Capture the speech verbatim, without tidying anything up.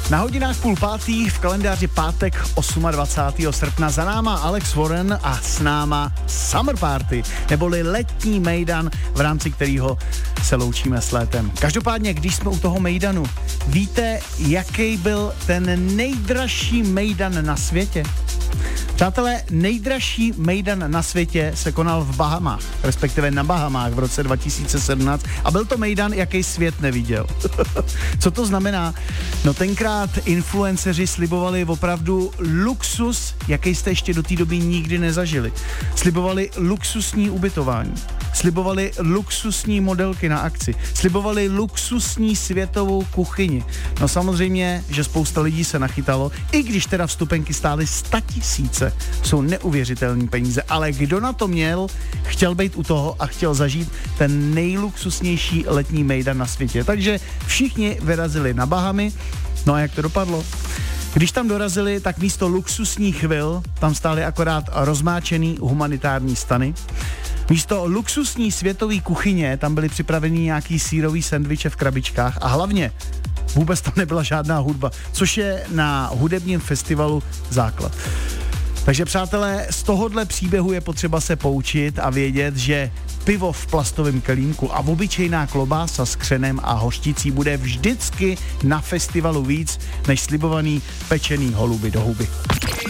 Na hodinách půl pátý v kalendáři pátek dvacátého osmého srpna za náma Alex Warren a s náma Summer Party, neboli letní mejdan, v rámci kterého se loučíme s létem. Každopádně, když jsme u toho mejdanu, víte, jaký byl ten nejdražší mejdan na světě? Přátelé, nejdražší mejdan na světě se konal v Bahamách, respektive na Bahamách v roce dva tisíce sedmnáct a byl to mejdan, jaký svět neviděl. Co to znamená? No tenkrát influenceři slibovali opravdu luxus, jaký jste ještě do té doby nikdy nezažili. Slibovali luxusní ubytování, slibovali luxusní modelky na akci, slibovali luxusní světovou kuchyni. No samozřejmě, že spousta lidí se nachytalo, i když teda vstupenky stály statisíce. Jsou neuvěřitelné peníze, ale kdo na to měl, chtěl být u toho a chtěl zažít ten nejluxusnější letní mejdan na světě. Takže všichni vyrazili na Bahamy. No a jak to dopadlo? Když tam dorazili, tak místo luxusních vil tam stály akorát rozmáčený humanitární stany. Místo luxusní světové kuchyně tam byly připraveny nějaký sýrový sendviče v krabičkách a hlavně vůbec tam nebyla žádná hudba, což je na hudebním festivalu základ. Takže přátelé, z tohohle příběhu je potřeba se poučit a vědět, že pivo v plastovém kelímku a obyčejná klobása s křenem a hořčicí bude vždycky na festivalu víc než slibovaný pečený holuby do huby.